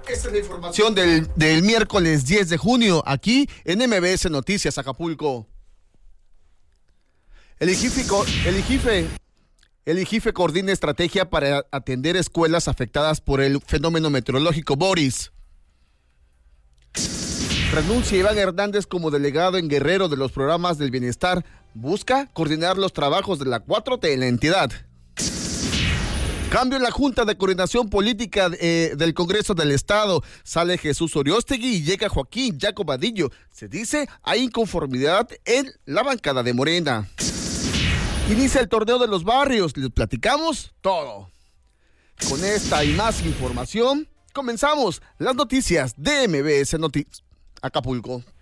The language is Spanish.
Esta es la información del miércoles 10 de junio, aquí en MBS Noticias Acapulco. El IGIFE coordina estrategia para atender escuelas afectadas por el fenómeno meteorológico Boris. Renuncia Iván Hernández como delegado en Guerrero de los programas del bienestar. Busca coordinar los trabajos de la 4T en la entidad. Cambio en la Junta de Coordinación Política del Congreso del Estado. Sale Jesús Oriostegui y llega Joaquín Jacobadillo. Se dice hay inconformidad en la bancada de Morena. Inicia el torneo de los barrios. Les platicamos todo. Con esta y más información, comenzamos las noticias de MBS Noticias Acapulco.